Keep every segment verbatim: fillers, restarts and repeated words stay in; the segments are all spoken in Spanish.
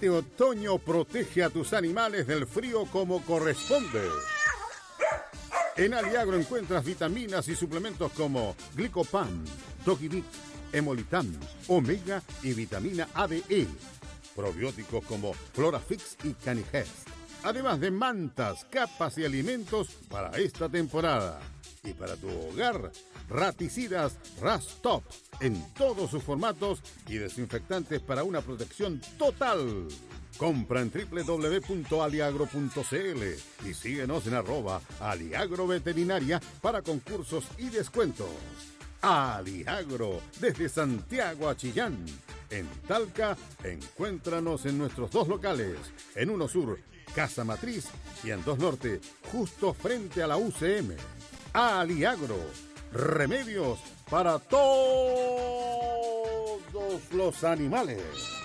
Este otoño protege a tus animales del frío como corresponde. En Aliagro encuentras vitaminas y suplementos como Glicopan, Dogivit, Hemolitan, Omega y vitamina A D E. Probióticos como Florafix y Canigest. Además de mantas, capas y alimentos para esta temporada. Y para tu hogar, raticidas Rastop en todos sus formatos y desinfectantes para una protección total. Compra en doble u doble u doble u punto aliagro punto c l y síguenos en arroba Aliagro Veterinaria para concursos y descuentos. Aliagro, desde Santiago a Chillán. En Talca, encuéntranos en nuestros dos locales. En uno sur, Casa Matriz, y en dos norte, justo frente a la U C M. Aliagro, remedios para todos los animales.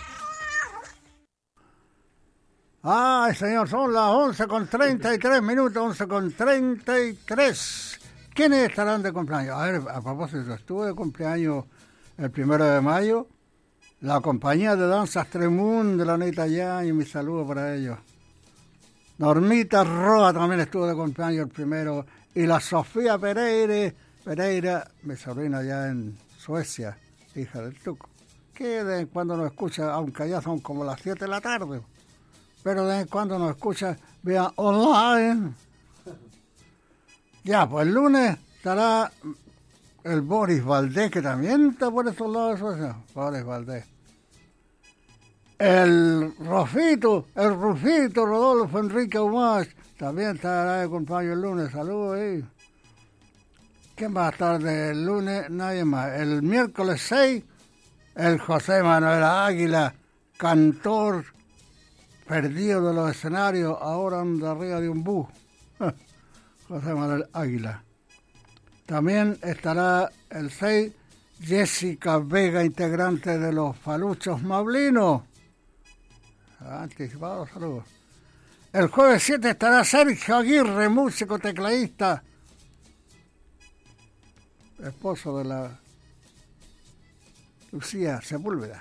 Ay, señor, son las once con treinta y tres minutos, once con treinta y tres. ¿Quiénes estarán de cumpleaños? A ver, a propósito, estuve de cumpleaños el primero de mayo. La compañía de danzas Tremún de la Anita ya, y mi saludo para ellos. Normita Roa también estuvo de cumpleaños el primero. Y la Sofía Pereira, Pereira, mi sobrina allá en Suecia, hija del Tuco, que de vez en cuando nos escucha, aunque ya son como las siete de la tarde, pero de vez en cuando nos escucha vía online. Ya, pues el lunes estará el Boris Valdés, que también está por esos lados de Suecia. Boris Valdés. El Rofito, el Rufito, Rodolfo Enrique Humás, también estará de cumpleaños el lunes. Saludos ahí. ¿Quién va a estar del lunes? Nadie más. El miércoles seis, el José Manuel Águila, cantor perdido de los escenarios, ahora anda arriba de un bus. José Manuel Águila. También estará el seis, Jessica Vega, integrante de los Faluchos Maulinos. Anticipado, saludos. El jueves siete estará Sergio Aguirre, músico tecladista, esposo de la Lucía Sepúlveda.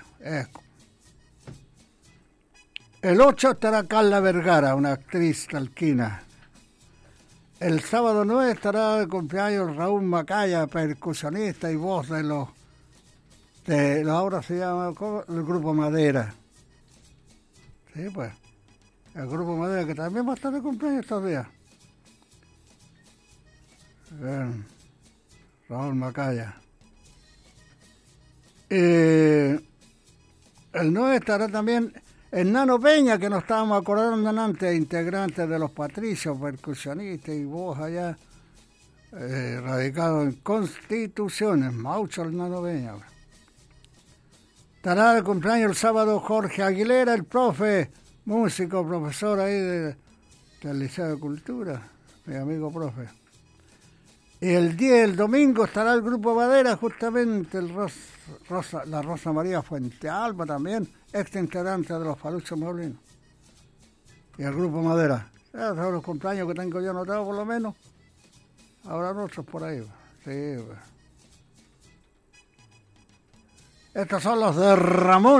El ocho estará Carla Vergara, una actriz talquina. El sábado nueve estará de cumpleaños Raúl Macaya, percusionista y voz de los, de los ahora se llama el Grupo Madera. Sí, pues, el Grupo Madera, que también va a estar de cumpleaños estos días. Bien. Raúl Macaya. Eh, el nueve estará también Hernano Peña, que nos estábamos acordando antes, integrante de los Patricios, percusionista y voz allá, eh, radicado en Constituciones, Maucho Hernano Peña. Estará de cumpleaños el sábado Jorge Aguilera, el profe, músico, profesor ahí de, del Liceo de Cultura, mi amigo profe. Y el día, el domingo, estará el Grupo Madera, justamente el Ros, Rosa, la Rosa María Fuente Alba también, ex integrante de los Faluchos Maulinos. Y el Grupo Madera. Esos son los cumpleaños que tengo yo anotado por lo menos. Habrá otros por ahí. Sí, pues. Estos son los de Ramón.